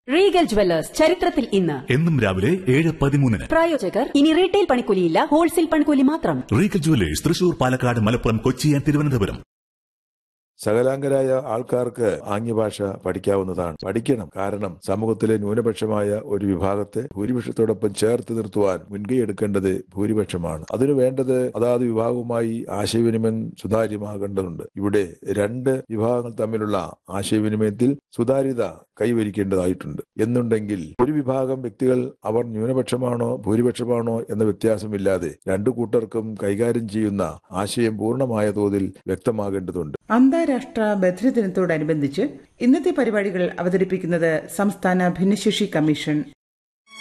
Regal jewellers ചരിത്രത്തിൽ ഇന്ന് എന്നും രാവിലെ 7:13. പ്രായോജകർ ഇനി റീറ്റെയിൽ പണിക്കൂലിയില്ല, ഹോൾസെയിൽ പണിക്കൂലി മാത്രം. Regal jewellers Thrissur, Palakkad, Malappuram, Kochi, Thiruvananthapuram. സകലാംഗരായ ആൾക്കാർക്ക് ആംഗ്യഭാഷ പഠിക്കാവുന്നതാണ്. പഠിക്കണം. കാരണം സമൂഹത്തിലെ ന്യൂനപക്ഷമായ ഒരു വിഭാഗത്തെ ഭൂരിപക്ഷത്തോടൊപ്പം ചേർത്ത് നിർത്തുവാൻ മുൻകൈ എടുക്കേണ്ടത് ഭൂരിപക്ഷമാണ്. അതിനു വേണ്ടത് അതാത് വിഭാഗവുമായി ആശയവിനിമയം സുതാര്യമാകേണ്ടതുണ്ട്. ഇവിടെ രണ്ട് വിഭാഗങ്ങൾ തമ്മിലുള്ള ആശയവിനിമയത്തിൽ സുതാര്യത കൈവരിക്കേണ്ടതായിട്ടുണ്ട്. എന്നുണ്ടെങ്കിൽ ഒരു വിഭാഗം വ്യക്തികൾ അവർ ന്യൂനപക്ഷമാണോ ഭൂരിപക്ഷമാണോ എന്ന വ്യത്യാസമില്ലാതെ രണ്ടു കൂട്ടർക്കും കൈകാര്യം ചെയ്യുന്ന ആശയം പൂർണ്ണമായ തോതിൽ വ്യക്തമാകേണ്ടതുണ്ട്. അന്താരാഷ്ട്ര ബധിരദിനത്തോടനുബന്ധിച്ച് ഇന്നത്തെ പരിപാടികൾ അവതരിപ്പിക്കുന്നത് സംസ്ഥാന ഭിന്നശേഷി കമ്മീഷൻ.